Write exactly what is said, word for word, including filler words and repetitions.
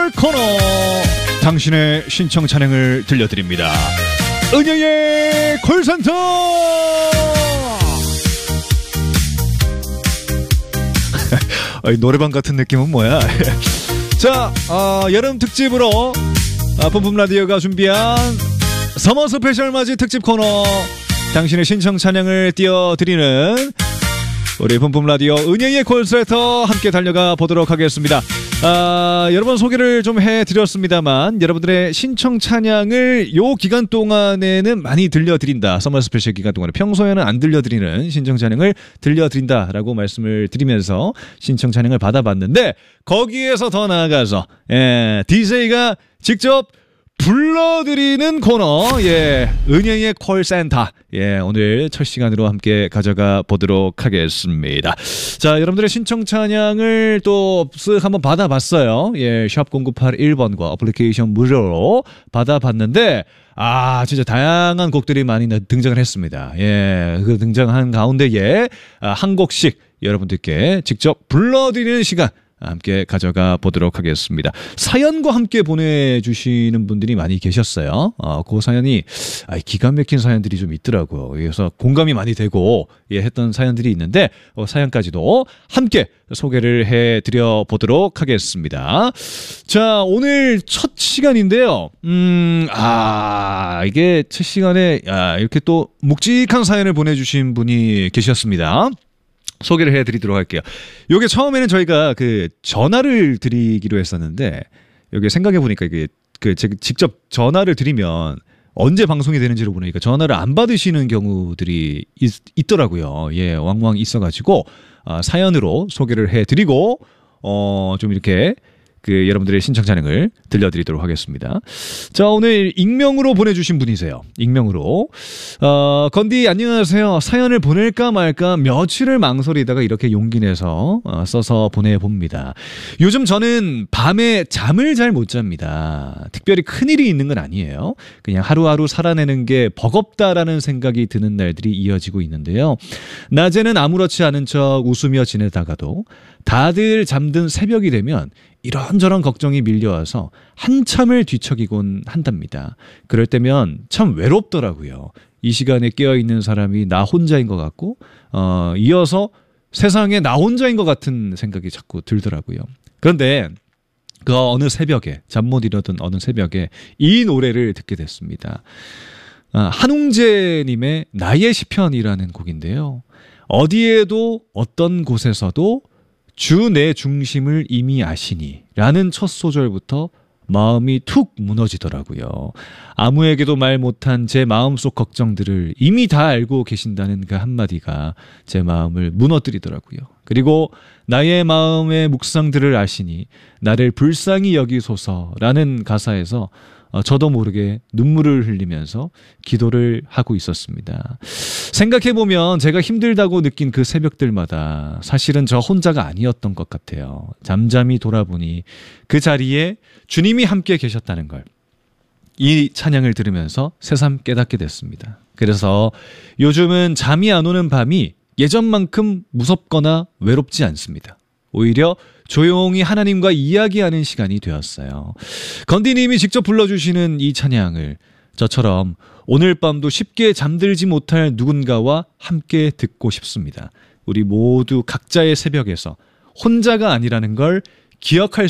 코너 당신의 신청 찬양을 들려드립니다. 은영의 콜센터. 아니, 노래방 같은 느낌은 뭐야? 자, 어, 여름 특집으로 아, 뿜뿜 라디오가 준비한 서머 스페셜 맞이 특집 코너 당신의 신청 찬양을 띄워드리는 우리 뿜뿜 라디오 은영의 콜센터 함께 달려가 보도록 하겠습니다. 아, 여러 번 소개를 좀 해드렸습니다만 여러분들의 신청 찬양을 요 기간 동안에는 많이 들려드린다. 서머 스페셜 기간 동안에 평소에는 안 들려드리는 신청 찬양을 들려드린다라고 말씀을 드리면서 신청 찬양을 받아봤는데 거기에서 더 나아가서 예, 디제이가 직접 불러드리는 코너, 예, 은영의 콜센터. 예, 오늘 첫 시간으로 함께 가져가 보도록 하겠습니다. 자, 여러분들의 신청 찬양을 또 쓱 한번 받아봤어요. 예, 샵 공구팔일 번과 어플리케이션 무료로 받아봤는데, 아, 진짜 다양한 곡들이 많이 등장을 했습니다. 예, 그 등장한 가운데에 한 곡씩 여러분들께 직접 불러드리는 시간 함께 가져가 보도록 하겠습니다. 사연과 함께 보내주시는 분들이 많이 계셨어요. 어, 그 사연이 아, 기가 막힌 사연들이 좀 있더라고요. 그래서 공감이 많이 되고 예, 했던 사연들이 있는데 어, 사연까지도 함께 소개를 해드려 보도록 하겠습니다. 자, 오늘 첫 시간인데요. 음, 아, 이게 첫 시간에 아, 이렇게 또 묵직한 사연을 보내주신 분이 계셨습니다. 소개를 해드리도록 할게요. 요게 처음에는 저희가 그 전화를 드리기로 했었는데, 요게 생각해보니까 이게 그 직접 전화를 드리면 언제 방송이 되는지를 보니까 전화를 안 받으시는 경우들이 있, 있더라고요. 예, 왕왕 있어가지고, 아, 사연으로 소개를 해드리고, 어, 좀 이렇게 그 여러분들의 신청 찬양을 들려드리도록 하겠습니다. 자, 오늘 익명으로 보내주신 분이세요. 익명으로. 어, 건디 안녕하세요. 사연을 보낼까 말까 며칠을 망설이다가 이렇게 용기 내서 어, 써서 보내봅니다. 요즘 저는 밤에 잠을 잘 못 잡니다. 특별히 큰일이 있는 건 아니에요. 그냥 하루하루 살아내는 게 버겁다라는 생각이 드는 날들이 이어지고 있는데요. 낮에는 아무렇지 않은 척 웃으며 지내다가도 다들 잠든 새벽이 되면 이런저런 걱정이 밀려와서 한참을 뒤척이곤 한답니다. 그럴 때면 참 외롭더라고요. 이 시간에 깨어있는 사람이 나 혼자인 것 같고 어, 이어서 세상에 나 혼자인 것 같은 생각이 자꾸 들더라고요. 그런데 그 어느 새벽에 잠 못 이루던 어느 새벽에 이 노래를 듣게 됐습니다. 아, 한웅재님의 나의 시편이라는 곡인데요. 어디에도 어떤 곳에서도 주 내 중심을 이미 아시니 라는 첫 소절부터 마음이 툭 무너지더라고요. 아무에게도 말 못한 제 마음속 걱정들을 이미 다 알고 계신다는 그 한마디가 제 마음을 무너뜨리더라고요. 그리고 나의 마음의 묵상들을 아시니 나를 불쌍히 여기소서라는 가사에서 어, 저도 모르게 눈물을 흘리면서 기도를 하고 있었습니다. 생각해보면 제가 힘들다고 느낀 그 새벽들마다 사실은 저 혼자가 아니었던 것 같아요. 잠잠히 돌아보니 그 자리에 주님이 함께 계셨다는 걸 이 찬양을 들으면서 새삼 깨닫게 됐습니다. 그래서 요즘은 잠이 안 오는 밤이 예전만큼 무섭거나 외롭지 않습니다. 오히려 조용히 하나님과 이야기하는 시간이 되었어요. 건디님이 직접 불러주시는 이 찬양을 저처럼 오늘 밤도 쉽게 잠들지 못할 누군가와 함께 듣고 싶습니다. 우리 모두 각자의 새벽에서 혼자가 아니라는 걸 기억할